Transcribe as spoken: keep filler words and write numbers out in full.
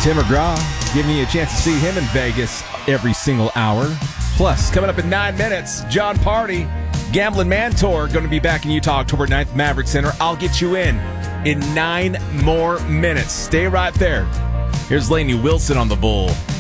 Tim McGraw, giving you a chance to see him in Vegas every single hour. Plus, coming up in nine minutes, John Party, Gambling Man Tour, going to be back in Utah October ninth, Maverick Center. I'll get you in in nine more minutes. Stay right there. Here's Lainey Wilson on the Bull.